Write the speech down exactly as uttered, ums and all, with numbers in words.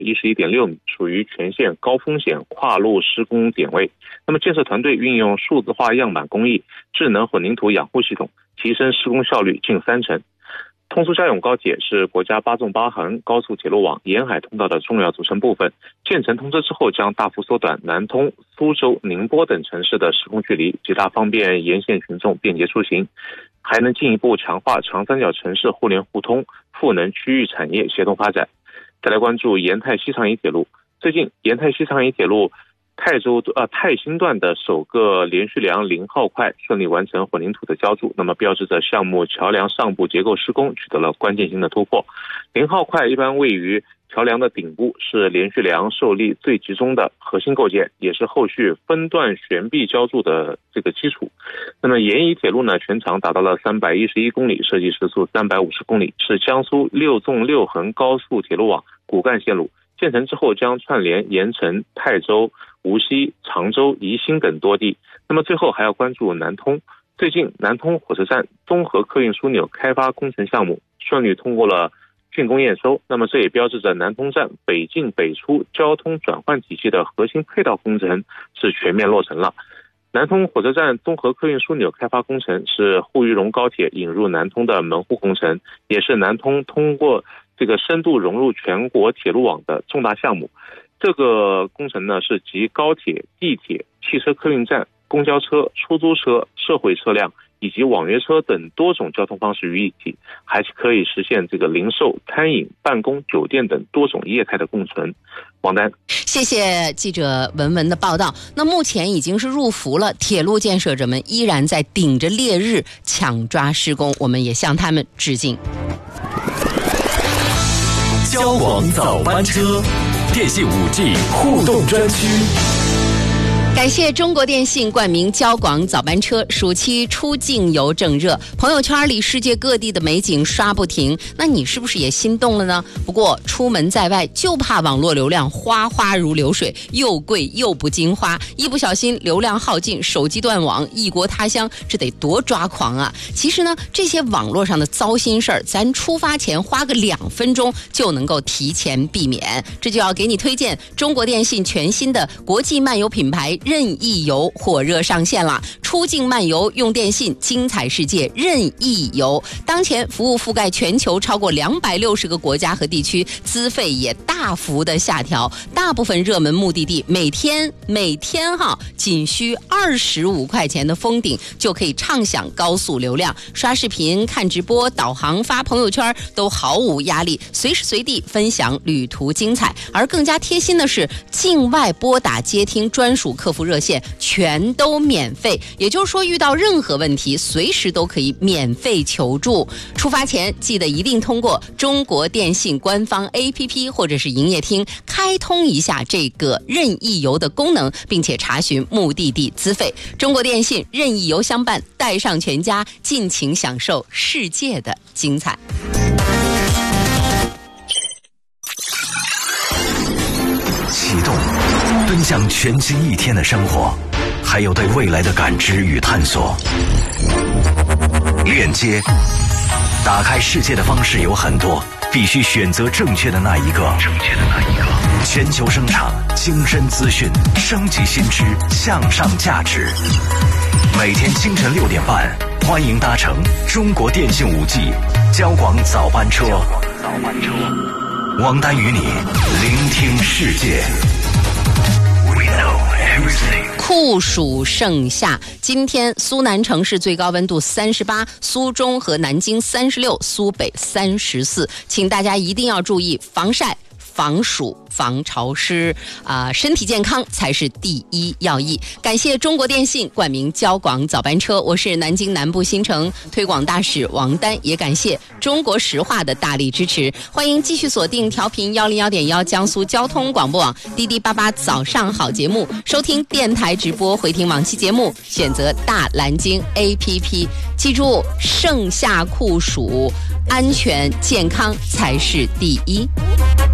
一十一点六米，属于全线高风险跨路施工点位。那么建设团队运用数字化样板工艺、智能混凝土养护系统，提升施工效率近三成。通苏嘉甬高铁是国家八纵八横高速铁路网沿海通道的重要组成部分，建成通车之后将大幅缩短南通、苏州、宁波等城市的施工距离，极大方便沿线群众便捷出行，还能进一步强化长三角城市互联互通、赋能区域产业协同发展。再来关注沿泰西长宜铁路，最近沿泰西长宜铁路泰州呃泰兴段的首个连续梁零号块顺利完成混凝土的浇筑，那么标志着项目桥梁上部结构施工取得了关键性的突破。零号块一般位于桥梁的顶部，是连续梁受力最集中的核心构件，也是后续分段悬臂浇筑的这个基础。那么沿宜铁路呢，全长达到了三百一十一公里，设计时速三百五十公里，是江苏六纵六横高速铁路网骨干线路。建成之后将串联盐城、泰州、无锡、常州、宜兴等多地。那么最后还要关注南通，最近南通火车站综合客运枢纽开发工程项目顺利通过了竣工验收，那么这也标志着南通站北进北出交通转换体系的核心配套工程是全面落成了。南通火车站综合客运枢纽开发工程是沪渝蓉高铁引入南通的门户工程，也是南通通过这个深度融入全国铁路网的重大项目。这个工程呢是集高铁、地铁、汽车客运站、公交车、出租车、社会车辆以及网约车等多种交通方式于一体，还是可以实现这个零售、餐饮、办公、酒店等多种业态的共存。王丹， 谢谢记者文文的报道。那目前已经是入伏了，铁路建设者们依然在顶着烈日抢抓施工，我们也向他们致敬。 交广早班车，电信 五 G 互动专区。 感谢中国电信冠名交广早班车，暑期出境游正热，朋友圈里世界各地的美景刷不停，那你是不是也心动了呢？不过出门在外就怕网络流量哗哗如流水，又贵又不经花，一不小心流量耗尽，手机断网，异国他乡，这得多抓狂啊！其实呢，这些网络上的糟心事儿，咱出发前花个两分钟就能够提前避免。这就要给你推荐中国电信全新的国际漫游品牌任意游火热上线了，出境漫游用电信，精彩世界任意游。当前服务覆盖全球超过两百六十个国家和地区，资费也大幅的下调，大部分热门目的地每天每天哈仅需二十五块钱的封顶就可以畅享高速流量，刷视频、看直播、导航、发朋友圈都毫无压力，随时随地分享旅途精彩。而更加贴心的是，境外拨打接听专属客服热线全都免费，也就是说遇到任何问题随时都可以免费求助。出发前记得一定通过中国电信官方 A P P 或者是营业厅开通一下这个任意游的功能，并且查询目的地资费。中国电信任意游相伴，带上全家，尽情享受世界的精彩。 启动，奔向全新一天的生活，还有对未来的感知与探索。链接，打开世界的方式有很多，必须选择正确的那一个。正确的那一个。全球生产，精深资讯，升级新知，向上价值。每天清晨六点半，欢迎搭乘中国电信 五 G 交广早班车。早班车。王丹与你聆听世界。 酷暑盛夏，今天苏南城市最高温度三十八，苏中和南京三十六，苏北三十四，请大家一定要注意防晒、防暑、防潮湿啊、呃，身体健康才是第一要义。感谢中国电信冠名交广早班车，我是南京南部新城推广大使王丹，也感谢中国石化的大力支持。欢迎继续锁定调频幺零幺点幺江苏交通广播网滴滴八八早上好节目，收听电台直播，回听往期节目，选择大蓝鲸 A P P。记住，盛夏酷暑，安全健康才是第一。